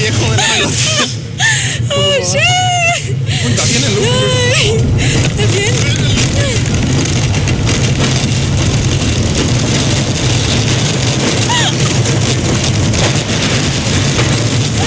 viejo de la relación. Oye. Puta, tiene luz.